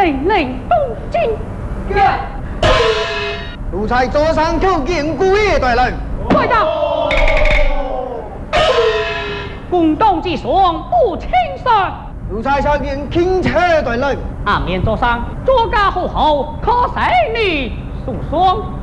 命令东京。 奴才坐上口见故也大人。 快到！公东之双不轻率。 奴才下见钦差大人。 暗面坐上，作家好好，可谁你诉双？